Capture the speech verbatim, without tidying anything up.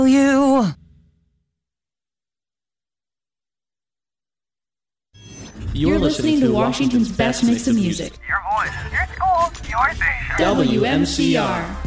You. You're listening to Washington's best mix of music. Your voice, your school, your station. W M C R.